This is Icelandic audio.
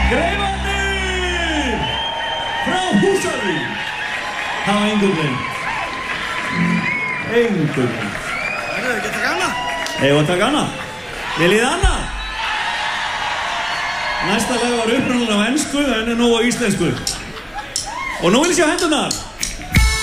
Greifarnir frá Húsavík hafa engu gleymt. Engu gleymt. Erum við ekki að taka hana? Eigum við að taka hana? Viljið annað? Næsta lag var upprunalega á ensku, en er nú á íslensku. Og nú vil ég sjá hendurnar.